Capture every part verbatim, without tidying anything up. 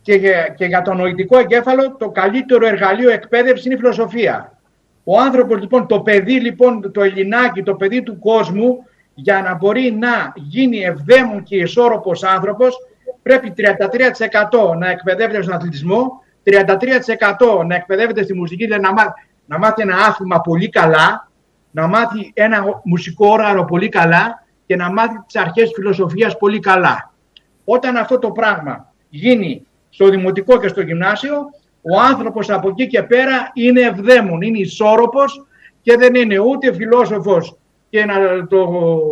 Και για, και για το νοητικό εγκέφαλο το καλύτερο εργαλείο εκπαίδευση είναι η φιλοσοφία. Ο άνθρωπος λοιπόν, το παιδί λοιπόν, το Ελληνάκι, το παιδί του κόσμου, για να μπορεί να γίνει ευδαίμων και ισόρροπος άνθρωπος, πρέπει τριάντα τρία τοις εκατό να εκπαιδεύεται στον αθλητισμό, τριάντα τρία τοις εκατό να εκπαιδεύεται στη μουσική, δηλαδή να, μάθει, να μάθει ένα άθλημα πολύ καλά, να μάθει ένα μουσικό όργανο πολύ καλά και να μάθει τις αρχές φιλοσοφίας πολύ καλά. Όταν αυτό το πράγμα γίνει στο δημοτικό και στο γυμνάσιο, ο άνθρωπος από εκεί και πέρα είναι ευδαίμων, είναι ισόρροπος και δεν είναι ούτε φιλόσοφος και να το,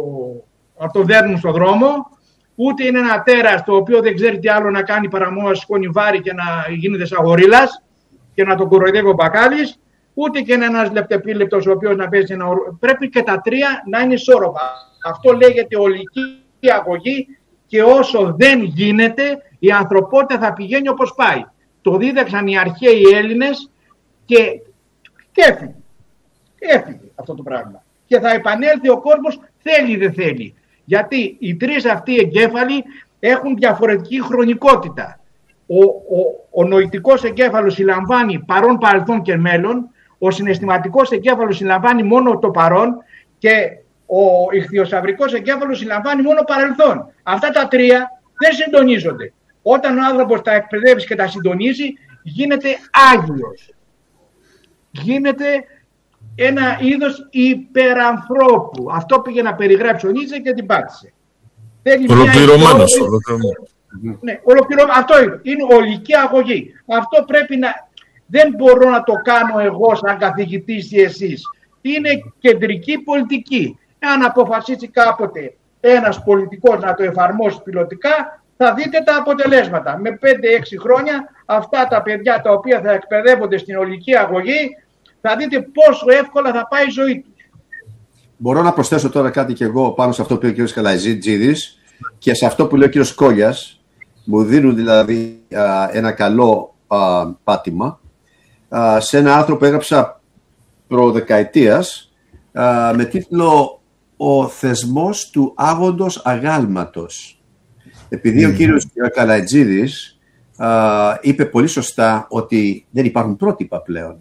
να το δέρνουν στον δρόμο, ούτε είναι ένα τέρας το οποίο δεν ξέρει τι άλλο να κάνει παρά μόνο να σηκώνει βάρη και να γίνεται σαν γορίλας και να τον κοροϊδεύει ο μπακάλης, ούτε και είναι ένας λεπτεπίλεπτος ο οποίος να παίζει ένα... Πρέπει και τα τρία να είναι ισόρροπα. Αυτό λέγεται ολική αγωγή και όσο δεν γίνεται η ανθρωπότητα θα πηγαίνει όπως πάει. Το δίδαξαν οι αρχαίοι Έλληνες και, και έφυγε. Έφυγε αυτό το πράγμα. Και θα επανέλθει ο κόσμος θέλει ή δεν θέλει. Γιατί οι τρεις αυτοί εγκέφαλοι έχουν διαφορετική χρονικότητα. Ο, ο, ο νοητικός εγκέφαλος συλλαμβάνει παρόν, παρελθόν και μέλλον. Ο συναισθηματικός εγκέφαλος συλλαμβάνει μόνο το παρόν και ο ιχθυοσαυρικός εγκέφαλος συλλαμβάνει μόνο παρελθόν. Αυτά τα τρία δεν συντονίζονται. Όταν ο άνθρωπος τα εκπαιδεύσει και τα συντονίζει, γίνεται άγιος. Γίνεται ένα είδος υπερανθρώπου. Αυτό πήγε να περιγράψει ο Νίτσε και την πάτησε. Ολοκληρωμένος. Ναι, ολοκληρωμένο. Αυτό είναι. Είναι ολική αγωγή. Αυτό πρέπει να... Δεν μπορώ να το κάνω εγώ σαν καθηγητής ή εσείς. Είναι κεντρική πολιτική. Αν αποφασίσει κάποτε ένας πολιτικός να το εφαρμόσει πιλωτικά, θα δείτε τα αποτελέσματα. Με πέντε έξι χρόνια αυτά τα παιδιά τα οποία θα εκπαιδεύονται στην ολική αγωγή, θα δείτε πόσο εύκολα θα πάει η ζωή τους. Μπορώ να προσθέσω τώρα κάτι και εγώ πάνω σε αυτό που λέει ο κ. Καλαϊτζίδης και σε αυτό που λέει ο κ. Κόλλιας. Μου δίνουν δηλαδή α, ένα καλό α, πάτημα α, σε ένα άρθρο που έγραψα προδεκαετίας α, με τίτλο «Ο θεσμός του άγοντος αγάλματος». Επειδή mm. ο κύριος Καλαϊτζίδης α, είπε πολύ σωστά ότι δεν υπάρχουν πρότυπα πλέον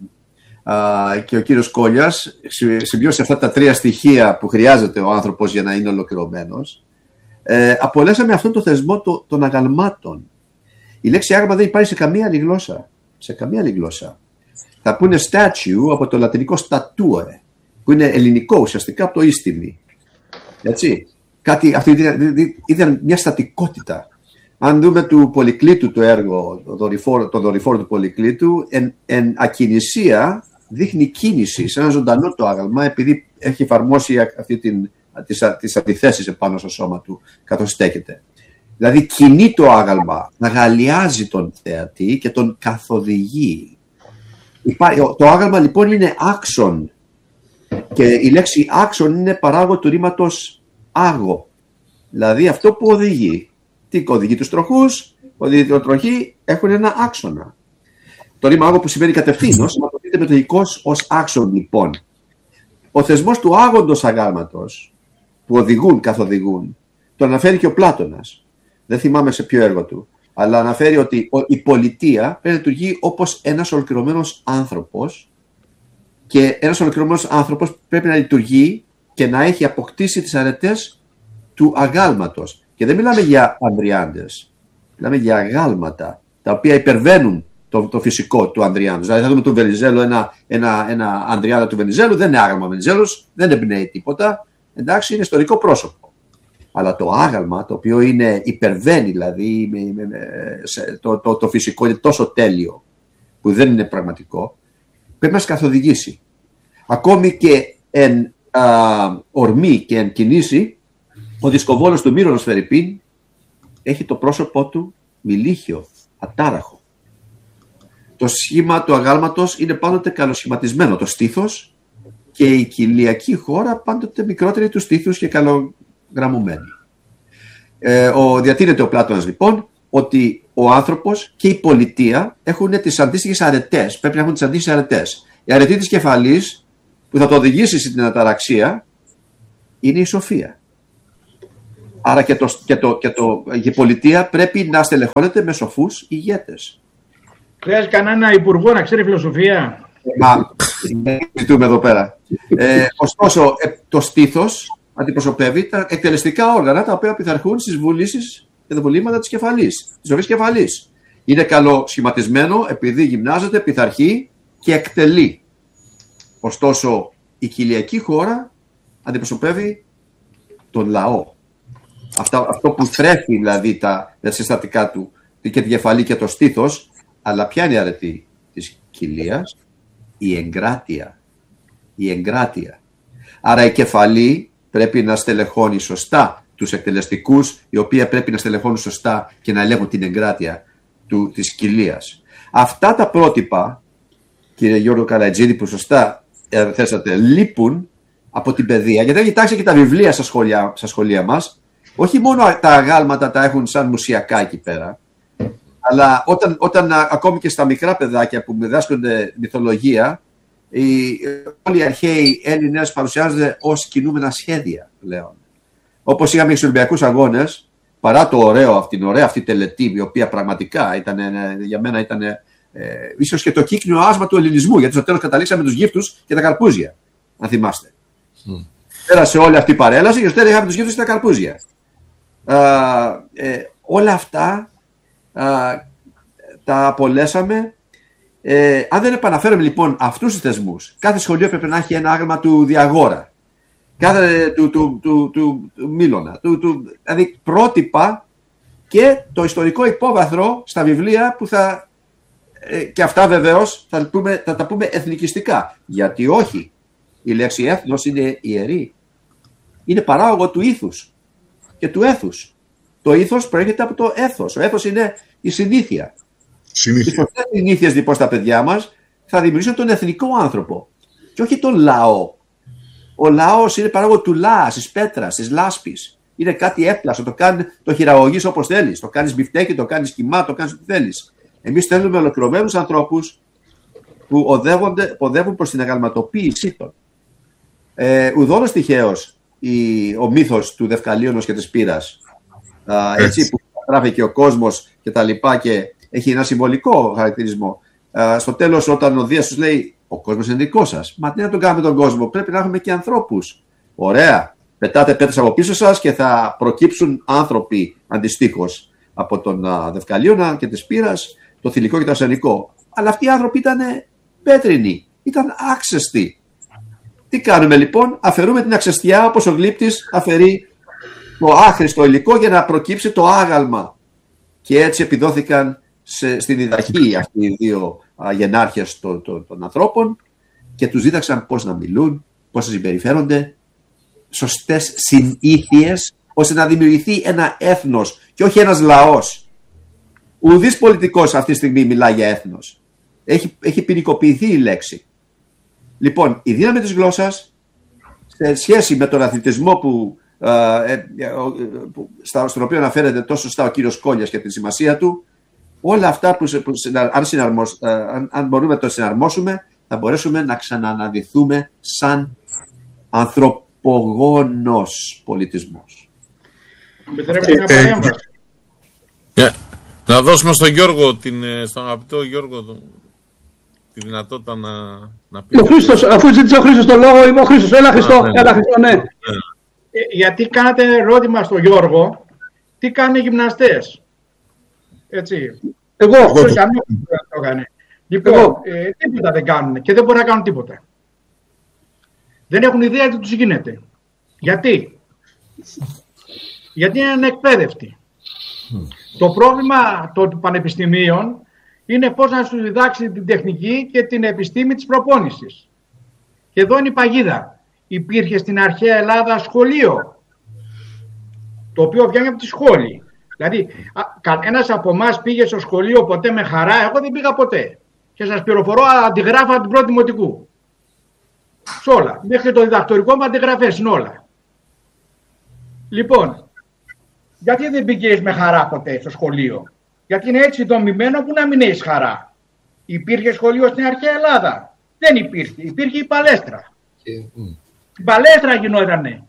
α, και ο κύριος Κόλλιας συμπλήρωσε αυτά τα τρία στοιχεία που χρειάζεται ο άνθρωπος για να είναι ολοκληρωμένος, ε, απολέσαμε αυτόν τον θεσμό το, των αγαλμάτων. Η λέξη άγαλμα δεν υπάρχει σε καμία άλλη γλώσσα. Σε καμία άλλη γλώσσα. Θα πούνε statue από το λατινικό statue, που είναι ελληνικό ουσιαστικά από το ίστιμη. Έτσι. Κάτι, αυτή ήταν μια στατικότητα. Αν δούμε του Πολυκλήτου το έργο, το δορυφόρο, το δορυφόρο του Πολυκλήτου, εν, εν ακινησία δείχνει κίνηση σε ένα ζωντανό το άγαλμα, επειδή έχει εφαρμόσει αυτή την, τις, τις αντιθέσεις επάνω στο σώμα του, καθώς στέκεται. Δηλαδή κινεί το άγαλμα, αγαλιάζει τον θεατή και τον καθοδηγεί. Το άγαλμα λοιπόν είναι άξον και η λέξη άξον είναι παράγω του ρήματος άγω. Δηλαδή αυτό που οδηγεί. Τι οδηγεί τους τροχούς, οδηγεί την τροχή, έχουν ένα άξονα. Το ρήμα άγω που σημαίνει κατευθύνως, σωματοποιείται μετοχικός ως άξον λοιπόν. Ο θεσμός του άγοντος αγάλματος, που οδηγούν, καθοδηγούν, το αναφέρει και ο Πλάτωνας. Δεν θυμάμαι σε ποιο έργο του. Αλλά αναφέρει ότι η πολιτεία πρέπει να λειτουργεί όπως ένας ολοκληρωμένος άνθρωπος και ένας ολοκληρωμένος άνθρωπος πρέπει να λειτουργεί και να έχει αποκτήσει τις αρετές του αγάλματος. Και δεν μιλάμε για ανδριάντες, μιλάμε για αγάλματα τα οποία υπερβαίνουν το, το φυσικό του ανδριάντος. Δηλαδή θα δούμε τον Βενιζέλο, ένα, ένα, ένα ανδριάντα του Βενιζέλου, δεν είναι άγαλμα Βενιζέλος, δεν εμπνέει τίποτα, εντάξει, είναι ιστορικό πρόσωπο. Αλλά το άγαλμα, το οποίο είναι, υπερβαίνει δηλαδή με, με, με, σε, το, το, το φυσικό, είναι τόσο τέλειο που δεν είναι πραγματικό, πρέπει να μας καθοδηγήσει. Ακόμη και εν α, ορμή και εν κινήσει, ο δισκοβόλος του Μύρονος Φερρυπίν έχει το πρόσωπό του μιλίχιο, ατάραχο. Το σχήμα του αγάλματος είναι πάντοτε καλοσχηματισμένο, το στήθος, και η κοιλιακή χώρα πάντοτε μικρότερη του στήθους και καλογραμμωμένη. Ε, ο, διατείνεται ο Πλάτωνας λοιπόν ότι ο άνθρωπος και η πολιτεία έχουν τις αντίστοιχες αρετές, πρέπει να έχουν τις αντίστοιχες αρετές. Η αρετή της κεφαλής που θα το οδηγήσει στην αταραξία είναι η σοφία. Άρα και, το, και, το, και το, η πολιτεία πρέπει να στελεχώνεται με σοφούς ηγέτες. Χρειάζεται κανένα υπουργό να ξέρει φιλοσοφία. Μα, ζητούμε εδώ πέρα. Ε, ωστόσο, το στήθος αντιπροσωπεύει τα εκτελεστικά όργανα τα οποία πειθαρχούν στις βουλήσεις και τα βολήματα της κεφαλής, της ζωής κεφαλής. Είναι καλοσχηματισμένο επειδή γυμνάζεται, πειθαρχεί και εκτελεί. Ωστόσο, η κοιλιακή χώρα αντιπροσωπεύει τον λαό. Αυτό, αυτό που θρέφει δηλαδή τα, τα συστατικά του και τη κεφαλή και το στήθος, αλλά ποια είναι η αρετή της κοιλίας? Η εγκράτεια. Η εγκράτεια. Άρα η κεφαλή πρέπει να στελεχώνει σωστά τους εκτελεστικούς, οι οποίοι πρέπει να στελεχώνουν σωστά και να ελέγχουν την εγκράτεια του, της κοιλίας. Αυτά τα πρότυπα, κύριε Γιώργο Καλατζίδη, που σωστά θέσατε, λείπουν από την παιδεία. Γιατί αν κοιτάξετε και τα βιβλία στα σχολεία, στα σχολεία μας, όχι μόνο τα αγάλματα τα έχουν σαν μουσιακά εκεί πέρα, αλλά όταν, όταν ακόμη και στα μικρά παιδάκια που διδάσκονται μυθολογία, οι, όλοι οι αρχαίοι Έλληνες παρουσιάζονται ως κινούμενα σχέδια πλέον. Όπως είχαμε στους Ολυμπιακούς Αγώνες, παρά το ωραίο, αυτή, την ωραία αυτή τελετή, η οποία πραγματικά ήταν, για μένα ήταν ε, ίσως και το κύκνιο άσμα του ελληνισμού, γιατί στο τέλος καταλήξαμε τους γύφτους και τα καρπούζια, αν θυμάστε. Mm. Πέρασε όλη αυτή η παρέλαση και στο τέλος είχαμε τους γύφτους και τα καρπούζια. Α, ε, όλα αυτά α, τα απολέσαμε. Ε, αν δεν επαναφέρουμε λοιπόν αυτούς τους θεσμούς, κάθε σχολείο πρέπει να έχει ένα άγαλμα του Διαγόρα, κάθε του, του, του, του, του Μήλωνα, του, του, δηλαδή πρότυπα και το ιστορικό υπόβαθρο στα βιβλία που θα, ε, και αυτά βεβαίως θα, πούμε, θα τα πούμε εθνικιστικά, γιατί όχι, η λέξη έθνος είναι ιερή, είναι παράγωγο του ήθους και του έθους. Το ήθος προέρχεται από το έθος, ο έθος είναι η συνήθεια. Οι σωστές συνήθειες λοιπόν στα παιδιά μας θα δημιουργήσουν τον εθνικό άνθρωπο και όχι τον λαό. Ο λαός είναι παράγωγο του λάς, της πέτρας, της λάσπης. Είναι κάτι έπλαστο, το, κάνει, το χειραγωγείς όπως θέλεις. Το κάνεις μπιφτέκι, το κάνεις κιμά, το κάνεις ό,τι θέλεις. Εμείς θέλουμε ολοκληρωμένους ανθρώπους που οδεύονται, οδεύουν προς την αγαλματοποίησή των. Ε, ουδόλως τυχαίως η, ο μύθος του Δευκαλίωνος και της Πύρας, α, έτσι, που γράφει και ο κόσμος και τα λοιπά και έχει ένα συμβολικό χαρακτηρισμό. Α, στο τέλος, όταν ο Δίας τους λέει: ο κόσμος είναι δικό σας. Μα τι να τον κάνουμε τον κόσμο, πρέπει να έχουμε και ανθρώπους. Ωραία. Πετάτε πέτρες από πίσω σας και θα προκύψουν άνθρωποι αντιστοίχως από τον α, Δευκαλίωνα και της Πύρας, το θηλυκό και το αρσενικό. Αλλά αυτοί οι άνθρωποι ήταν πέτρινοι, ήταν άξεστοι. Τι κάνουμε λοιπόν? Αφαιρούμε την αξεστιά όπως ο γλύπτης αφαιρεί το άχρηστο υλικό για να προκύψει το άγαλμα. Και έτσι επιδόθηκαν σε, στην διδαχή αυτοί οι δύο α, γενάρχες των, των, των ανθρώπων και τους δίδαξαν πώς να μιλούν, πώς να συμπεριφέρονται, σωστές συνήθειες, ώστε να δημιουργηθεί ένα έθνος και όχι ένας λαός. Ουδής πολιτικός αυτή τη στιγμή μιλάει για έθνος. Έχει, έχει ποινικοποιηθεί η λέξη. Λοιπόν, η δύναμη της γλώσσας σε σχέση με τον αθλητισμό που, ε, ε, που, στα, στον οποίο αναφέρεται τόσο σωστά ο κύριος Κόλλιας και τη σημασία του, όλα αυτά που, που αν, συναρμοσ, ε, αν, αν μπορούμε να το συναρμόσουμε, θα μπορέσουμε να ξανααναδυθούμε σαν ανθρωπογόνος πολιτισμός. Ε, ε, ε, να δώσουμε στον Γιώργο, την, στον αγαπητό Γιώργο, τη δυνατότητα να, να πει. Ο Χρήστος, αφού ζήτησε ο Χρήστος το λόγο, είμαι ο Χρήστος. Έλα Χριστό, ναι, έλα Χριστό, ναι. ναι. Ε, γιατί κάνατε ερώτημα στον Γιώργο, τι κάνουν οι γυμναστές. Έτσι. Εγώ. Εγώ. Το έκανε. Λοιπόν, ε, τίποτα δεν κάνουν και δεν μπορούν να κάνουν τίποτα. Δεν έχουν ιδέα τι τους γίνεται. Γιατί? Γιατί είναι ανεκπαίδευτοι. Mm. Το πρόβλημα των πανεπιστημίων είναι πώς να σου διδάξει την τεχνική και την επιστήμη της προπόνησης. Και εδώ είναι η παγίδα. Υπήρχε στην αρχαία Ελλάδα σχολείο, το οποίο βγαίνει από τη σχόλη. Δηλαδή, κανένας από εμάς πήγε στο σχολείο ποτέ με χαρά? Εγώ δεν πήγα ποτέ. Και σας πληροφορώ, αντιγράφα από την πρώτη δημοτικού. Σ' όλα. Μέχρι το διδακτορικό με αντιγραφές είναι όλα. Λοιπόν, γιατί δεν πήγες με χαρά ποτέ στο σχολείο? Γιατί είναι έτσι δομημένο που να μην έχεις χαρά. Υπήρχε σχολείο στην αρχαία Ελλάδα? Δεν υπήρχε. Υπήρχε η παλέστρα. Mm. Η παλέστρα γινότανε.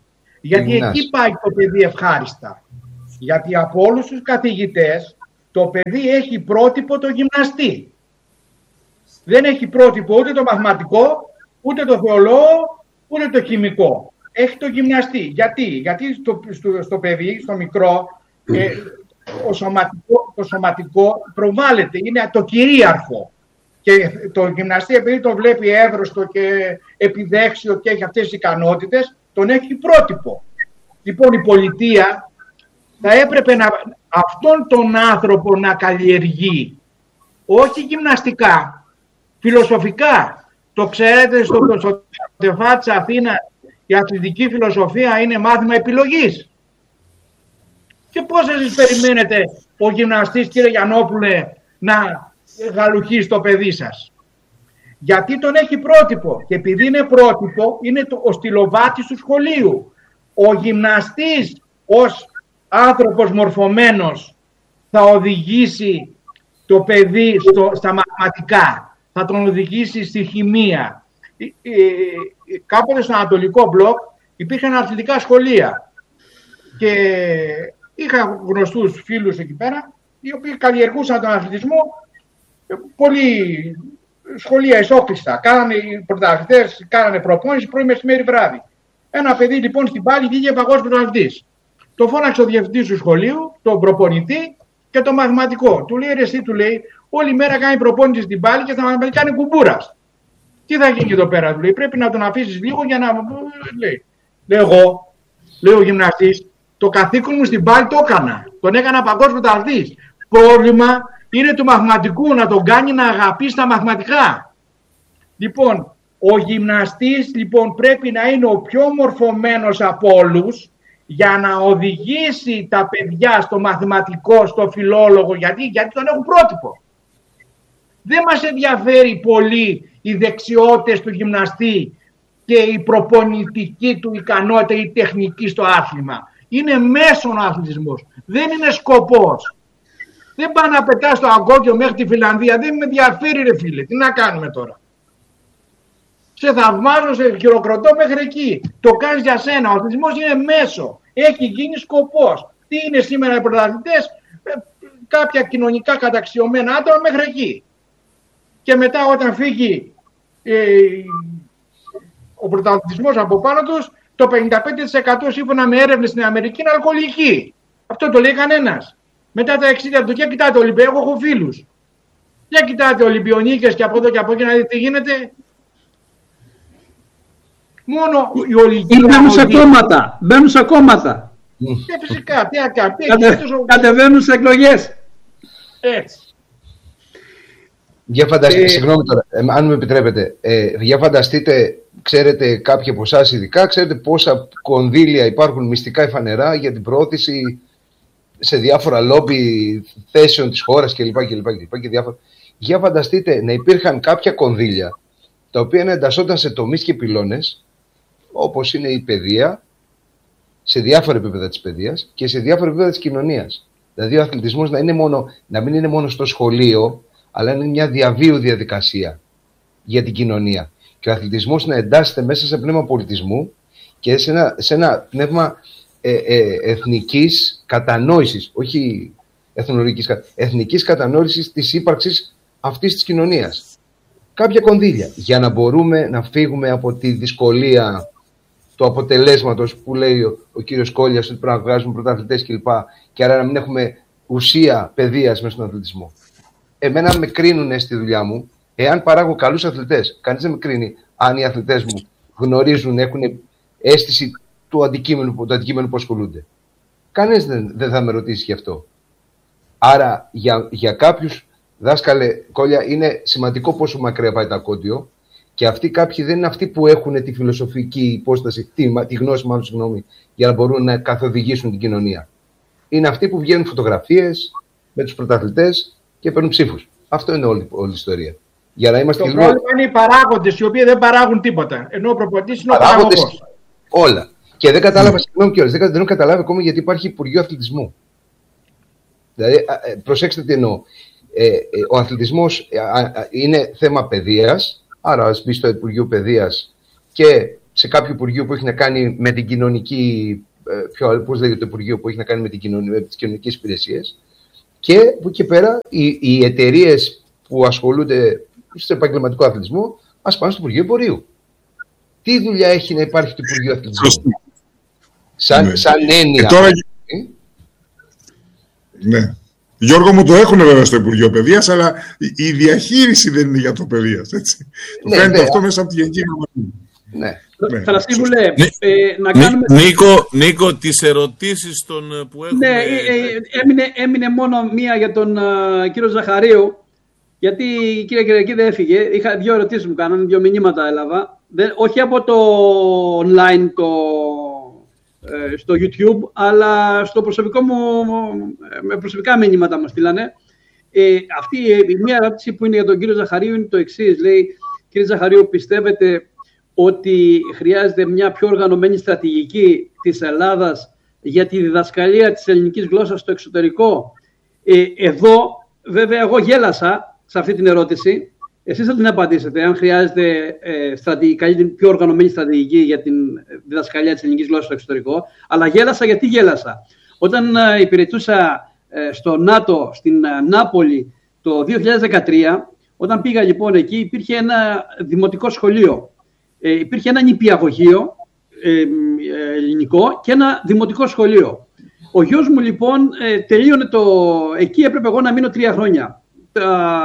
Γιατί εκεί πάει το παιδί ευχάριστα. Γιατί από όλους τους καθηγητές το παιδί έχει πρότυπο το γυμναστή. Δεν έχει πρότυπο ούτε το μαθηματικό, ούτε το θεολόγο, ούτε το χημικό. Έχει το γυμναστή. Γιατί, Γιατί στο, στο, στο παιδί, στο μικρό, ε, ο σωματικό, το σωματικό προβάλλεται, είναι το κυρίαρχο. Και το γυμναστή, επειδή το βλέπει εύρωστο και επιδέξιο και έχει αυτές τις ικανότητες, τον έχει πρότυπο. Λοιπόν, η πολιτεία θα έπρεπε να, αυτόν τον άνθρωπο να καλλιεργεί, όχι γυμναστικά, φιλοσοφικά. Το ξέρετε, στο, στο ΤΕΦΑ της Αθήνα η αθλητική φιλοσοφία είναι μάθημα επιλογής. Και πώς εσείς περιμένετε ο γυμναστής, κύριε Γιαννόπουλε, να γαλουχίσει το παιδί σας? Γιατί τον έχει πρότυπο. Και επειδή είναι πρότυπο, είναι το, ο στυλοβάτης του σχολείου. Ο γυμναστής ως άνθρωπος μορφωμένος θα οδηγήσει το παιδί στο, στα μαθηματικά, θα τον οδηγήσει στη χημεία. Ε, ε, κάποτε στο Ανατολικό Μπλοκ υπήρχαν αθλητικά σχολεία και είχα γνωστούς φίλους εκεί πέρα, οι οποίοι καλλιεργούσαν τον αθλητισμό, πολλοί σχολεία ισόκλειστα. Κάνανε οι πρωταθλητές, κάνανε προπόνηση πρωί, μεσημέρι, βράδυ. Ένα παιδί λοιπόν στην πάλη βγήκε παγκόσμιος πρωταθλητής. Το φώναξε ο διευθυντής του σχολείου, τον προπονητή και το μαθηματικό. Του λέει: ρε, εσύ, του λέει, όλη μέρα κάνει προπόνηση στην πάλη και στα μαθηματικά είναι κουμπούρας. Τι θα γίνει εδώ πέρα, του λέει, πρέπει να τον αφήσεις λίγο για να. Λέει, λέει εγώ, λέει ο γυμναστής, το καθήκον μου στην πάλη το έκανα. Τον έκανα παγκόσμιο πρωταθλητής. Πρόβλημα είναι του μαθηματικού να τον κάνει να αγαπήσει τα μαθηματικά. Λοιπόν, ο γυμναστής λοιπόν πρέπει να είναι ο πιο μορφωμένος από όλους για να οδηγήσει τα παιδιά στο μαθηματικό, στο φιλόλογο, γιατί, γιατί τον έχουν πρότυπο. Δεν μας ενδιαφέρει πολύ οι δεξιότητες του γυμναστή και η προπονητική του ικανότητα ή τεχνική στο άθλημα. Είναι μέσον ο αθλητισμός, δεν είναι σκοπός. Δεν πάει να πετά στο αγκόκιο μέχρι τη Φιλανδία, δεν με ενδιαφέρει ρε φίλε, τι να κάνουμε τώρα. Σε θαυμάζω, σε χειροκροτώ μέχρι εκεί. Το κάνεις για σένα, ο αθλητισμός είναι μέσο, έχει γίνει σκοπός. Τι είναι σήμερα οι πρωταθλητές? Κάποια κοινωνικά καταξιωμένα άτομα μέχρι εκεί. Και μετά όταν φύγει ε, ο πρωταθλητισμός από πάνω τους, το πενήντα πέντε τοις εκατό σύμφωνα με έρευνες στην Αμερική είναι αλκοολικοί. Αυτό το λέει κανένας. Μετά τα εξήντα του, και κοιτάτε Ολυμπιακό, εγώ έχω φίλους. Για κοιτάτε Ολυμπιονίκες και από εδώ και από εκεί να δείτε τι γίνεται. Μόνο οι ολυμπιακοί. Μπαίνουν σε κόμματα. Μπαίνουν σε κόμματα. Και φυσικά, τι ακά. Κατε, κατεβαίνουν σε εκλογές. Έτσι. Για φανταστείτε, ε... συγγνώμη τώρα, ε, αν μου επιτρέπετε, ε, για φανταστείτε, ξέρετε κάποιοι από εσάς ειδικά, ξέρετε πόσα κονδύλια υπάρχουν μυστικά ή φανερά για την προώθηση σε διάφορα λόμπι θέσεων της χώρας κλπ. Και διάφορα. Για φανταστείτε να υπήρχαν κάποια κονδύλια τα οποία να εντασσόταν σε τομείς και πυλώνες, όπως είναι η παιδεία, σε διάφορα επίπεδα της παιδείας και σε διάφορα επίπεδα της κοινωνίας. Δηλαδή ο αθλητισμός να, είναι μόνο, να μην είναι μόνο στο σχολείο, αλλά είναι μια διαβίου διαδικασία για την κοινωνία. Και ο αθλητισμός να εντάσσεται μέσα σε πνεύμα πολιτισμού και σε ένα, σε ένα πνεύμα ε, ε, εθνικής κατανόησης, όχι εθνολογικής, εθνικής κατανόησης της ύπαρξης αυτής της κοινωνίας. Κάποια κονδύλια για να μπορούμε να φύγουμε από τη δυσκολία του αποτελέσματος που λέει ο, ο κύριος Κόλλιας ότι πρέπει να βγάζουμε πρωταθλητές κλπ. Και άρα να μην έχουμε ουσία παιδείας μέσα στον αθλητισμό. Εμένα με κρίνουν στη δουλειά μου εάν παράγω καλούς αθλητές. Κανείς δεν με κρίνει αν οι αθλητές μου γνωρίζουν, έχουν αίσθηση του αντικείμενου, του αντικείμενου που ασχολούνται. Κανείς δεν, δεν θα με ρωτήσει γι' αυτό. Άρα για, για κάποιους, δάσκαλε Κόλλια, είναι σημαντικό πόσο μακριά πάει το ακόντιο και αυτοί κάποιοι δεν είναι αυτοί που έχουν τη φιλοσοφική υπόσταση, τη, τη γνώση μάλλον συγγνώμη, για να μπορούν να καθοδηγήσουν την κοινωνία. Είναι αυτοί που βγαίνουν φωτογραφίες με τους πρωταθλητές και παίρνουν ψήφους. Αυτό είναι όλη, όλη η ιστορία. Για να είμαστε το πρόβλημα είναι οι παράγοντες οι οποίοι δεν παράγουν τίποτα. Ενώ ο προπονητής είναι ο παράγοντος. Όλα. Και δεν κατάλαβα, συγγνώμη κιόλας, δεν, δεν έχω καταλάβει ακόμα γιατί υπάρχει Υπουργείο Αθλητισμού. Δηλαδή, προσέξτε τι εννοώ. Ε, ε, ο αθλητισμός ε, ε, είναι θέμα παιδείας, άρα ας μπει στο Υπουργείο Παιδείας και σε κάποιο υπουργείο που έχει να κάνει με την κοινωνική, πιο, πώς λέγεται το υπουργείο που έχει να κάνει με, την κοινωνική, με τις κοινωνικές υπηρεσίες, και που και πέρα οι, οι εταιρείες που ασχολούνται στο επαγγελματικό αθλητισμό ας πάνε στο Υπουργείο Εμπορίου. Τι δουλειά έχει να υπάρχει στο Υπουργείο Αθλητισμού? Σαν, ναι. σαν έννοια. Τώρα... Ε? Ναι. Γιώργο μου, το έχουν βέβαια στο Υπουργείο Παιδείας, αλλά η διαχείριση δεν είναι για το παιδείας. Έτσι. Ναι, φαίνεται ναι, αυτό μέσα από τη γενική γραμματεία. Ναι. Ναι. Θαλασσίβουλε, ε, να Νί, κάνουμε... Νίκο, Νίκο, τις ερωτήσεις των, που έχουμε... Ναι, ε, ε, έμεινε, έμεινε μόνο μία για τον uh, κύριο Ζαχαρίου, γιατί η κυρία Κυριακή δεν έφυγε. Είχα δύο ερωτήσεις μου κάνανε, δύο μηνύματα έλαβα. Δεν, όχι από το online, το, ε, στο YouTube, αλλά στο προσωπικό μου, με προσωπικά μηνύματα μου στείλανε. Ε, αυτή η μία ερώτηση που είναι για τον κύριο Ζαχαρίου είναι το εξής. Λέει, κύριε Ζαχαρίου, πιστεύετε ότι χρειάζεται μια πιο οργανωμένη στρατηγική της Ελλάδας για τη διδασκαλία της ελληνικής γλώσσας στο εξωτερικό? Ε, εδώ, βέβαια, εγώ γέλασα σε αυτή την ερώτηση. Εσείς θα την απαντήσετε, αν χρειάζεται ε, καλύτερη, πιο οργανωμένη στρατηγική για τη διδασκαλία της ελληνικής γλώσσας στο εξωτερικό. Αλλά γέλασα γιατί γέλασα. Όταν ε, υπηρετούσα ε, στο ΝΑΤΟ, στην ε, Νάπολη, το δύο χιλιάδες δεκατρία, όταν πήγα λοιπόν εκεί, υπήρχε ένα δημοτικό σχολείο. Ε, υπήρχε ένα νηπιαγωγείο ε, ε, ελληνικό και ένα δημοτικό σχολείο. Ο γιος μου λοιπόν ε, τελείωνε το... Εκεί έπρεπε εγώ να μείνω τρία χρόνια. Τα,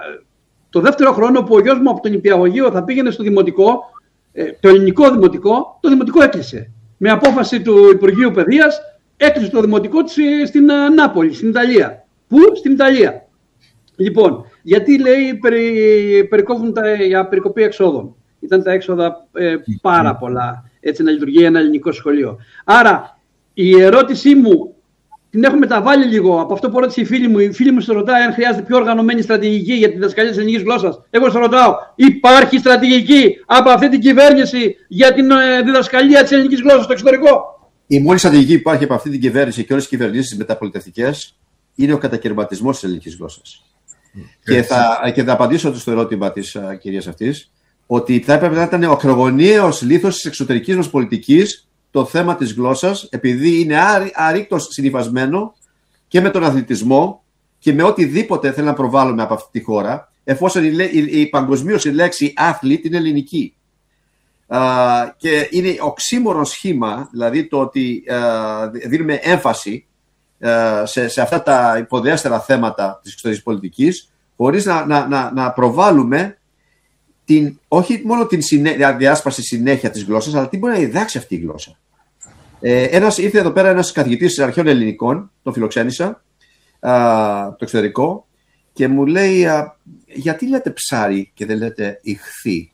το δεύτερο χρόνο που ο γιος μου από το νηπιαγωγείο θα πήγαινε στο δημοτικό, ε, το ελληνικό δημοτικό, το δημοτικό έκλεισε. Με απόφαση του Υπουργείου Παιδείας έκλεισε το δημοτικό της στην uh, Νάπολη, στην Ιταλία. Πού? Στην Ιταλία. Λοιπόν, γιατί λέει περι, περικόβουν τα, για περικοπή εξόδων. Ήταν τα έξοδα ε, πάρα πολλά, έτσι να λειτουργεί ένα ελληνικό σχολείο. Άρα, η ερώτησή μου την έχω μεταβάλει λίγο από αυτό που ρώτησε η φίλη μου. Η φίλη μου σε ρωτάει αν χρειάζεται πιο οργανωμένη στρατηγική για τη διδασκαλία της ελληνικής γλώσσας. Εγώ σε ρωτάω, υπάρχει στρατηγική από αυτή την κυβέρνηση για τη ε, διδασκαλία της ελληνικής γλώσσας στο εξωτερικό? Η μόνη στρατηγική που υπάρχει από αυτή την κυβέρνηση και όλες τις κυβερνήσεις μεταπολιτευτικές είναι ο κατακαιρματισμός της ελληνικής γλώσσας. Και θα, και θα απαντήσω στο ερώτημα της uh, κυρίας αυτής, ότι θα έπρεπε να ήταν ο ακρογωνιαίος λίθος της εξωτερικής μας πολιτικής το θέμα της γλώσσας, επειδή είναι αρρήκτως συνυφασμένο και με τον αθλητισμό και με οτιδήποτε θέλει να προβάλλουμε από αυτή τη χώρα, εφόσον η, η, η παγκοσμίως η λέξη athlete είναι ελληνική. Uh, και είναι οξύμορο σχήμα, δηλαδή το ότι uh, δίνουμε έμφαση uh, σε, σε αυτά τα υποδέστερα θέματα της εξωτερικής πολιτικής, χωρίς να, να, να, να προβάλλουμε την, όχι μόνο την συνέ, διάσπαση συνέχεια της γλώσσας, αλλά τι μπορεί να διδάξει αυτή η γλώσσα. Ε, ένας, ήρθε εδώ πέρα ένας καθηγητής αρχαίων ελληνικών, τον φιλοξένησα, uh, το εξωτερικό, και μου λέει, uh, γιατί λέτε ψάρι και δεν λέτε ηχθή?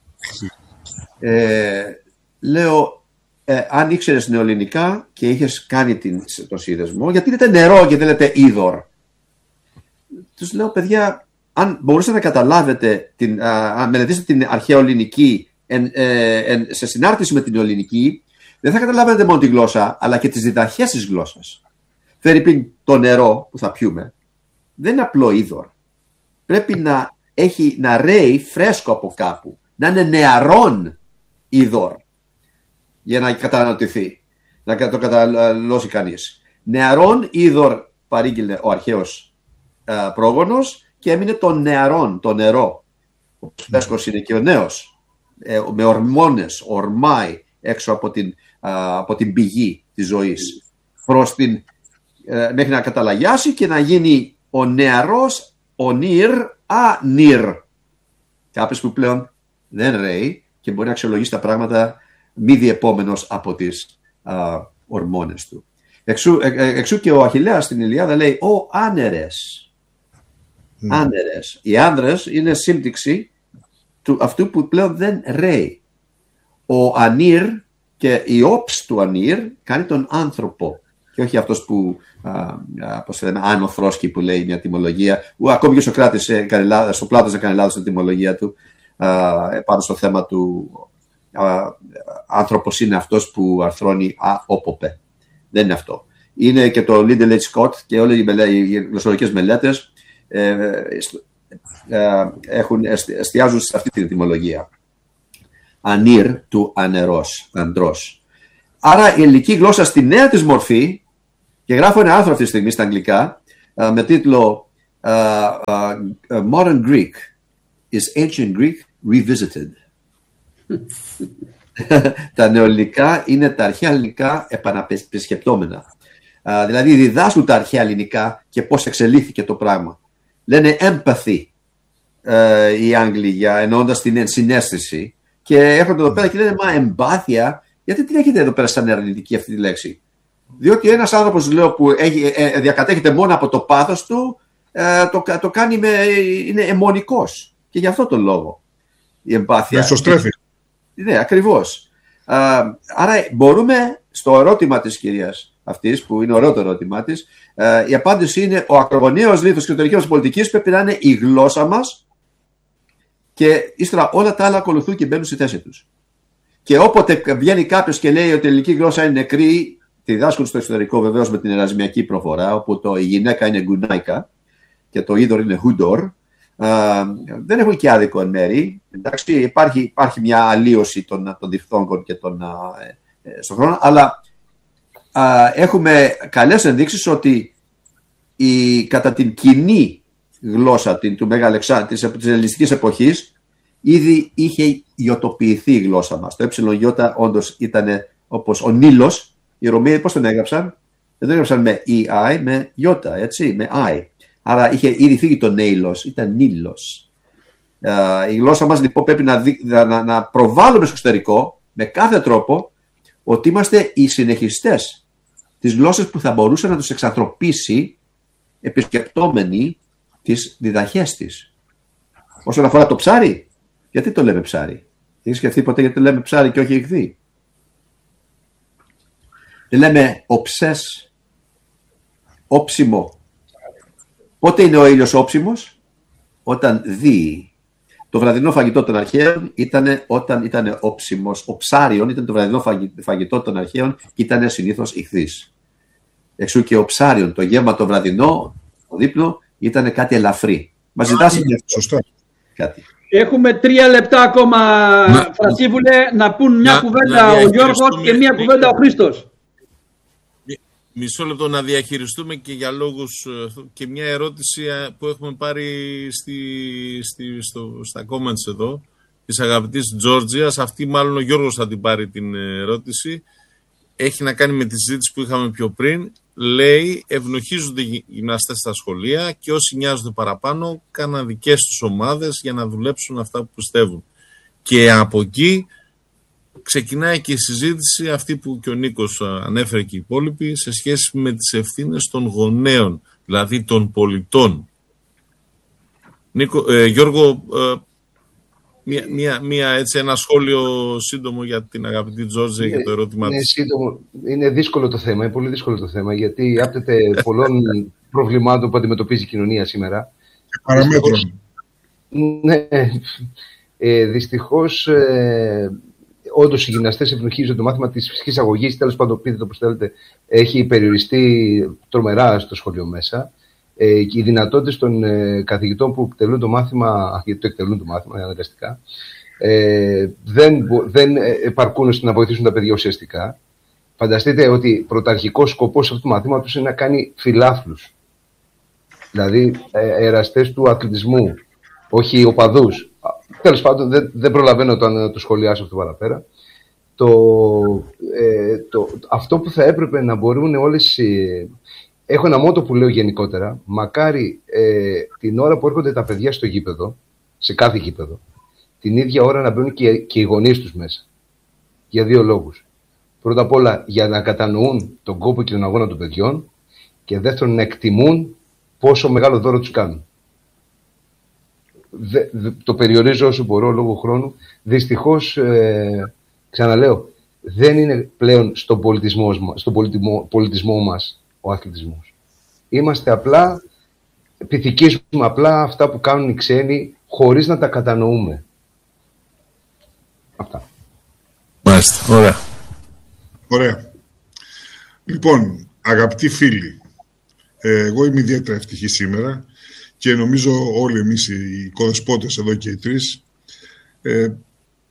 Ε, λέω, ε, αν ήξερες νεοελληνικά και είχες κάνει την, το σύνδεσμο, γιατί λέτε νερό και δεν λέτε είδωρ? Τους λέω, παιδιά, αν μπορούσατε να καταλάβετε, την, α, μελετήσετε την αρχαιοελληνική εν, ε, εν, σε συνάρτηση με την νεοελληνική, δεν θα καταλάβετε μόνο τη γλώσσα, αλλά και τις διδαχές της γλώσσας. Φερρυπίν, το νερό που θα πιούμε δεν είναι απλό είδωρ. Πρέπει να, έχει, να ρέει φρέσκο από κάπου, να είναι νεαρόν είδωρ, για να καταναλωτηθεί, να το καταναλώσει κανείς. Νεαρόν είδωρ παρήγγειλε ο αρχαίος α, πρόγονος και έμεινε των νεαρών, το νερό. Ο φρέσκος είναι και ο νέος, ε, με ορμόνες, ορμάει έξω από την, α, από την πηγή της ζωής, προς την, ε, μέχρι να καταλαγιάσει και να γίνει ο νεαρός, ο νυρ, α νυρ. Κάποιος που πλέον δεν ρέει και μπορεί να αξιολογήσει τα πράγματα μη διεπόμενος από τις α, ορμόνες του. Εξού, ε, ε, εξού και ο Αχιλλέας στην Ιλιάδα λέει «Ο άνερες». Mm. Άνερες. Οι άνδρες είναι σύμπτυξη του αυτού που πλέον δεν ρέει. Ο ανήρ και η όψη του ανήρ κάνει τον άνθρωπο και όχι αυτός που άνοθρόσκει που λέει μια τιμολογία, που ακόμη και ο Σοκράτης ε, στο Πλάτος έκανε λάθος στην τιμολογία του α, πάνω στο θέμα του α, άνθρωπος είναι αυτός που αρθρώνει αόποπε. Δεν είναι αυτό. Είναι και το Liddell H. Scott και όλες οι γλωσσολογικές μελέτες ε, ε, έχουν, εστιάζουν σε αυτή την ετυμολογία. ανήρ του ανερός, ανδρός. Άρα η ελληνική γλώσσα στη νέα της μορφή, και γράφω ένα άρθρο αυτή τη στιγμή στα αγγλικά με τίτλο uh, uh, Modern Greek is Ancient Greek Revisited. Τα νεοελληνικά είναι τα αρχαία ελληνικά επαναπεσκεπτόμενα. Uh, δηλαδή διδάσκουν τα αρχαία ελληνικά και πώς εξελίχθηκε το πράγμα. Λένε empathy uh, οι Άγγλοι για εννοώντας την ενσυναίσθηση, και έρχονται εδώ πέρα και λένε μα εμπάθεια, γιατί την έχετε εδώ πέρα σαν αρνητική αυτή τη λέξη? Διότι ένας άνθρωπος, λέω, που έχει, ε, διακατέχεται μόνο από το πάθος του, ε, το, το κάνει με, είναι αιμονικός, και γι' αυτό τον λόγο η εμπάθεια. Μεσοστρέφει. Ναι, ακριβώς. Α, άρα μπορούμε στο ερώτημα της κυρίας αυτής, που είναι ωραίο το ερώτημά της, α, η απάντηση είναι ο ακρογωνιαίος λίθος εξωτερικής μας πολιτικής πρέπει να είναι η γλώσσα μας, και ύστερα όλα τα άλλα ακολουθούν και μπαίνουν στη θέση τους. Και όποτε βγαίνει κάποιος και λέει ότι η ελληνική γλώσσα είναι νεκρή, τη διδάσκουν στο εξωτερικό βεβαίως με την ερασμιακή προφορά, όπου το, η γυναίκα είναι γκουνάικα και το είδωρ είναι χούντορ. Uh, δεν έχουν και άδικο εν μέρη. Εντάξει, υπάρχει, υπάρχει μια αλλίωση των, των διφθόγκων και των, uh, ε, στον χρόνο, αλλά uh, έχουμε καλές ενδείξεις ότι η, κατά την κοινή γλώσσα την, του Μέγα Αλεξάνδρου, της, της ελληνιστικής εποχής, ήδη είχε ιωτοποιηθεί η γλώσσα μας. Το ε όντως ήταν όπως ο Νείλος. Οι Ρωμαίοι πώς τον έγραψαν? Δεν τον έγραψαν με E-I, με Ι, έτσι, με I. Άρα είχε ήδη φύγει το Νέιλος, ήταν Νείλος. Uh, η γλώσσα μας λοιπόν πρέπει να, δι, να, να προβάλλουμε στο εξωτερικό με κάθε τρόπο ότι είμαστε οι συνεχιστές της γλώσσας που θα μπορούσε να τους εξανθρωπίσει επισκεπτόμενοι τις διδαχές της. Όσον αφορά το ψάρι, γιατί το λέμε ψάρι? Έχεις σκεφτεί ποτέ γιατί το λέμε ψάρι και όχι ηχθή? Δεν λέμε οψές, όψιμο. Πότε είναι ο ήλιος όψιμος? Όταν δει. Το βραδινό φαγητό των αρχαίων ήταν όταν ήταν όψιμος. Ο ψάριον ήταν το βραδινό φαγητό των αρχαίων και ήταν συνήθως ηχθής. Εξού και ο ψάριον, το γεύμα το βραδινό, το δείπνο, ήταν κάτι ελαφρύ. Μας ζητάς σωστά. Κάτι. Έχουμε τρία λεπτά ακόμα, Φρασίβουλε, να πούν μια να, κουβέντα να ο Γιώργος και μια κουβέντα ο Χρήστος. Μισό λεπτό να διαχειριστούμε και για λόγους και μια ερώτηση που έχουμε πάρει στη, στη, στο, στα comments εδώ της αγαπητής Τζόρτζιας. Αυτή μάλλον ο Γιώργος θα την πάρει την ερώτηση. Έχει να κάνει με τη συζήτηση που είχαμε πιο πριν. Λέει, ευνοχίζονται οι γυμναστές στα σχολεία και όσοι νοιάζονται παραπάνω κάναν δικές τους ομάδες για να δουλέψουν αυτά που πιστεύουν. Και από εκεί ξεκινάει και η συζήτηση αυτή που και ο Νίκος ανέφερε και οι υπόλοιποι σε σχέση με τις ευθύνες των γονέων, δηλαδή των πολιτών. Νίκο, ε, Γιώργο, ε, μία, μία, μία, έτσι, ένα σχόλιο σύντομο για την αγαπητή Τζόρτζια για το ερώτημά της. Είναι σύντομο. Είναι δύσκολο το θέμα, είναι πολύ δύσκολο το θέμα, γιατί άπτεται πολλών προβλημάτων που αντιμετωπίζει η κοινωνία σήμερα. Παραμέτρων. Ναι, ε, δυστυχώς... Ε, όντως οι γυμναστές ευνοχίζονται. Το μάθημα της φυσικής αγωγής, τέλος πάντων, πείτε το όπως θέλετε, έχει περιοριστεί τρομερά στο σχολείο μέσα. Ε, και οι δυνατότητες των ε, καθηγητών που εκτελούν το μάθημα, γιατί το εκτελούν το μάθημα αναγκαστικά, ε, δεν, δεν επαρκούν ώστε να βοηθήσουν τα παιδιά ουσιαστικά. Φανταστείτε ότι πρωταρχικός σκοπός αυτού του μαθήματος είναι να κάνει φιλάθλους. Δηλαδή ε, εραστές του αθλητισμού, όχι οπαδούς. Τέλος πάντων, δεν, δεν προλαβαίνω το, να το σχολιάσω αυτό παραπέρα. Το, ε, το, αυτό που θα έπρεπε να μπορούν όλες... Ε, έχω ένα μότο που λέω γενικότερα. Μακάρι ε, την ώρα που έρχονται τα παιδιά στο γήπεδο, σε κάθε γήπεδο, την ίδια ώρα να μπαίνουν και, και οι γονείς τους μέσα. Για δύο λόγους. Πρώτα απ' όλα, για να κατανοούν τον κόπο και τον αγώνα των παιδιών, και δεύτερον, να εκτιμούν πόσο μεγάλο δώρο τους κάνουν. Δε, δε, το περιορίζω όσο μπορώ λόγω χρόνου. Δυστυχώς, ε, ξαναλέω, δεν είναι πλέον στον πολιτισμό, στον πολιτισμό, πολιτισμό μας ο αθλητισμός. Είμαστε απλά, πυθικίζουμε απλά αυτά που κάνουν οι ξένοι χωρίς να τα κατανοούμε. Αυτά. Μάλιστα, ωραία. Ωραία. Λοιπόν, αγαπητοί φίλοι, εγώ είμαι ιδιαίτερα ευτυχής σήμερα και νομίζω όλοι εμείς οι οικοδεσπότες εδώ και οι τρεις ε,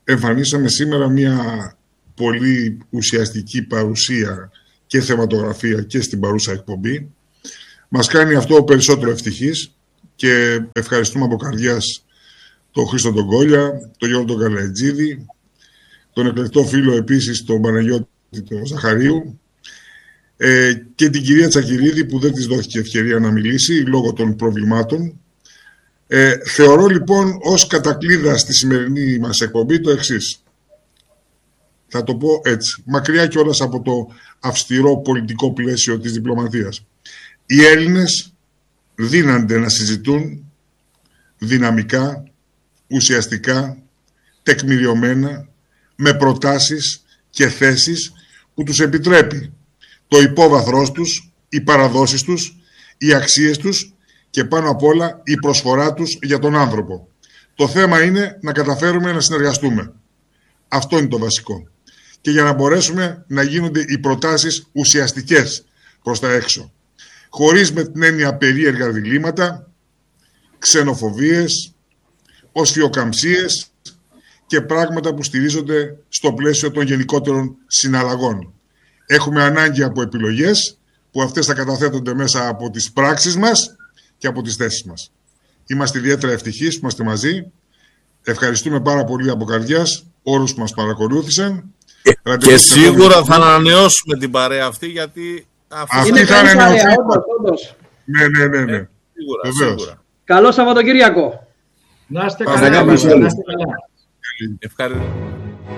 εμφανίσαμε σήμερα μια πολύ ουσιαστική παρουσία και θεματογραφία και στην παρούσα εκπομπή. Μας κάνει αυτό περισσότερο ευτυχής και ευχαριστούμε από καρδιάς τον Χρήστο τον Κόλια, τον Γιώργο τον Καλατζίδη, τον εκλεκτό φίλο επίσης τον Παναγιώτη τον Ζαχαρίου ε, και την κυρία Τσακυρίδη που δεν της δόθηκε ευκαιρία να μιλήσει λόγω των προβλημάτων. Ε, θεωρώ λοιπόν ως κατακλείδα στη σημερινή μας εκπομπή το εξής. Θα το πω έτσι, μακριά κιόλας από το αυστηρό πολιτικό πλαίσιο της διπλωματίας. Οι Έλληνες δύνανται να συζητούν δυναμικά, ουσιαστικά, τεκμηριωμένα, με προτάσεις και θέσεις που τους επιτρέπει το υπόβαθρός τους, οι παραδόσεις τους, οι αξίες τους και πάνω απ' όλα η προσφορά τους για τον άνθρωπο. Το θέμα είναι να καταφέρουμε να συνεργαστούμε. Αυτό είναι το βασικό. Και για να μπορέσουμε να γίνονται οι προτάσεις ουσιαστικές προς τα έξω. Χωρίς με την έννοια περίεργα διλήμματα, ξενοφοβίες, οσφιοκαμψίες και πράγματα που στηρίζονται στο πλαίσιο των γενικότερων συναλλαγών. Έχουμε ανάγκη από επιλογές που αυτές θα καταθέτονται μέσα από τις πράξεις μας και από τις θέσεις μας. Είμαστε ιδιαίτερα ευτυχείς που είμαστε μαζί. Ευχαριστούμε πάρα πολύ από καρδιάς όλους που μας παρακολούθησαν. Και, και σίγουρα θα ανανεώσουμε την παρέα αυτή γιατί αυτή είναι θα ανανεωθεί. Ναι, ναι, ναι, ναι. Ε, σίγουρα, σίγουρα. Καλό Σαββατοκύριακο. Να είστε καλά. Να είστε καλά. Ευχαριστώ.